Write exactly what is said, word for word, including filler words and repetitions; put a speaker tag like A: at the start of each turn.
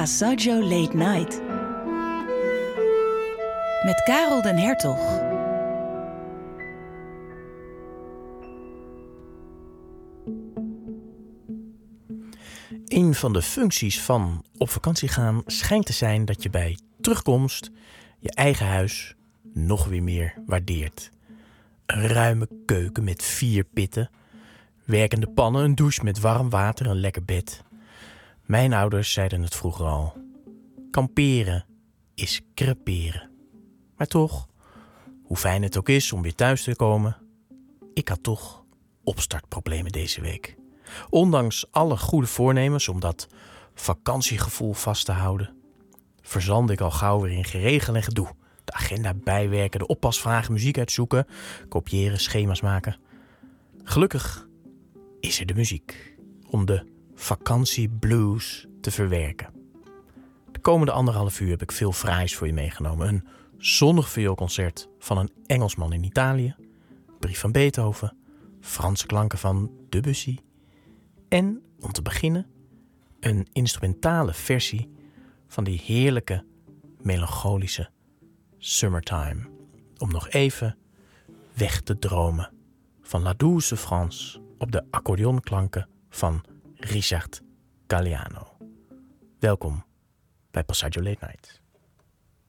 A: Passaggio Late Night. Met Karel den Hertog.
B: Een van de functies van op vakantie gaan schijnt te zijn dat je bij terugkomst je eigen huis nog weer meer waardeert. Een ruime keuken met vier pitten, werkende pannen, een douche met warm water, een lekker bed. Mijn ouders zeiden het vroeger al. Kamperen is creperen. Maar toch, hoe fijn het ook is om weer thuis te komen, ik had toch opstartproblemen deze week. Ondanks alle goede voornemens om dat vakantiegevoel vast te houden, verzandde ik al gauw weer in geregel en gedoe. De agenda bijwerken, de oppasvragen, muziek uitzoeken, kopiëren, schema's maken. Gelukkig is er de muziek om de vakantieblues te verwerken. De komende anderhalf uur heb ik veel fraais voor je meegenomen. Een zonnig vioolconcert van een Engelsman in Italië, een brief van Beethoven, Franse klanken van Debussy en, om te beginnen, een instrumentale versie van die heerlijke, melancholische Summertime. Om nog even weg te dromen van La Douce France op de accordeonklanken van Richard Galliano. Welkom bij Passaggio Late Night.